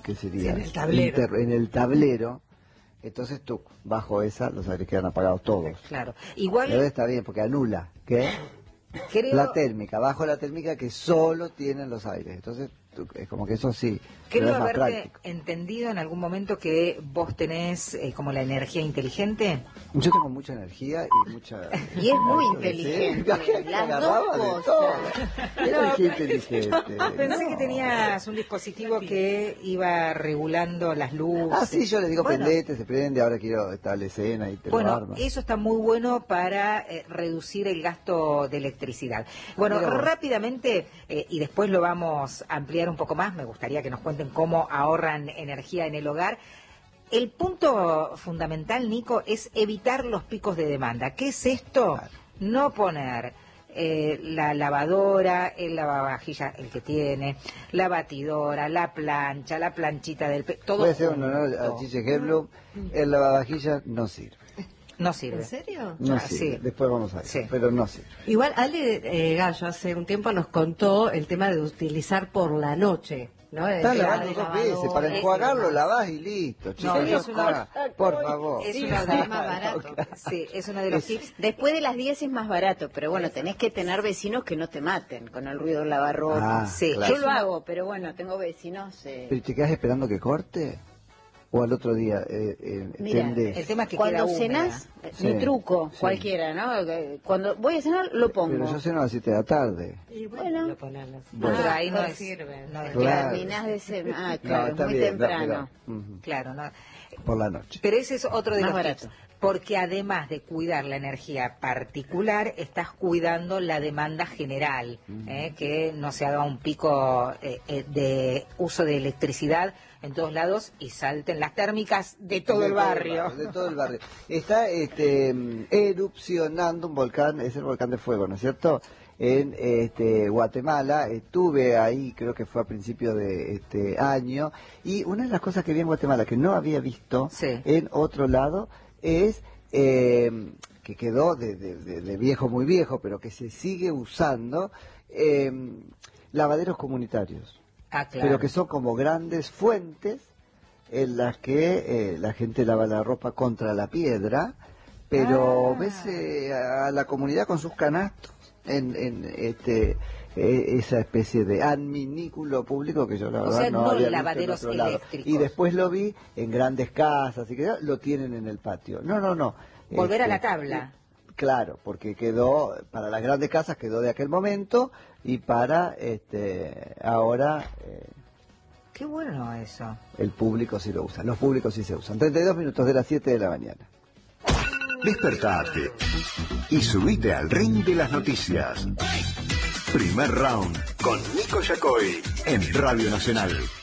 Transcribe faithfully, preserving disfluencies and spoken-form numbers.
¿qué sería? Sí, en el tablero. Inter, en el tablero. Entonces tú, bajo esa, los aires quedan apagados todos. Claro. Igual... Pero está bien, porque anula, ¿qué? Creo... La térmica, bajo la térmica que solo tienen los aires. Entonces, tú, es como que eso sí, creo pero es más haberte práctico. entendido en algún momento que vos tenés eh, como la energía inteligente. Yo tengo mucha energía y mucha... Y es muy inteligente. ¿Sí? Las Agarraba dos de todo. cosas. Energía inteligente. Pensé No. que tenías un dispositivo que iba regulando las luces. Ah, sí, yo le digo Bueno, prendete, se prende, ahora quiero estar la escena y te lo Bueno, arma. eso está muy bueno para eh, reducir el gasto de electricidad. Bueno, Mira vos. rápidamente, eh, y después lo vamos a ampliar un poco más, me gustaría que nos cuenten cómo ahorran energía en el hogar. El punto fundamental, Nico, es evitar los picos de demanda. ¿Qué es esto? Claro. No poner eh, la lavadora, el lavavajillas, el que tiene, la batidora, la plancha, la planchita del... pe- todo Voy a hacer un honor junto. a Chiche Heblum, el lavavajillas no sirve. No sirve. ¿En serio? No Ah, sirve, sí. después vamos a ver, Sí. pero no sirve. Igual Ale eh, Gallo hace un tiempo nos contó el tema de utilizar por la noche, ¿no? El Estás tema lavando de dos veces, para lavadora, enjuagarlo demás. lavás y listo, chicos, No, ya es una- está. Por favor. Es Sí, uno sale de, más barato. sí, es uno de los Es- tips. Después de las diez es más barato, pero bueno, tenés que tener vecinos que no te maten con el ruido del lavarropa. Ah, Sí, claro. Yo lo hago, pero bueno, tengo vecinos... eh, ¿Pero te quedas esperando que corte? ¿O al otro día eh, eh, Mira, tendés? El tema es que Cuando queda cenás, húmeda. eh, Sí, mi truco, sí. cualquiera, ¿no? Que Cuando voy a cenar, lo pongo. Pero yo ceno a las siete de la tarde. Y bueno, Bueno. lo ponerlas. Bueno. Pero ahí no no es, sirve. no es- Claro. Terminás de cenar, ah, No, claro, está muy bien, no, temprano. pero, ujú, claro, no. por la noche. Pero ese es otro de Más los barato. tips, porque además de cuidar la energía particular, estás cuidando la demanda general, ¿eh? Que no se haga un pico eh, eh, de uso de electricidad en todos lados y salten las térmicas de todo De el barrio. De todo el barrio. Está este, mm, erupcionando un volcán, es el volcán de fuego, ¿no es cierto? En este, Guatemala, estuve ahí, creo que fue a principio de este año, y una de las cosas que vi en Guatemala que no había visto Sí. en otro lado es eh, que quedó de, de- de- de viejo muy viejo, pero que se sigue usando, eh, lavaderos comunitarios. Ah, claro. Pero que son como grandes fuentes en las que eh, la gente lava la ropa contra la piedra, pero Ah. ves eh, a la comunidad con sus canastos en, en este eh, esa especie de adminículo público que yo la O verdad sea, no no había visto en lavaderos otro lado. eléctricos. Y después lo vi en grandes casas y que lo tienen en el patio. No, no, no. Volver a la Este, tabla. Claro, porque quedó, para las grandes casas quedó de aquel momento y para este ahora eh, Qué bueno eso. el público sí lo usa, los públicos sí se usan. treinta y dos minutos de las siete de la mañana. Despertate y subite al ring de las noticias. Primer round con Nico Yacoy en Radio Nacional.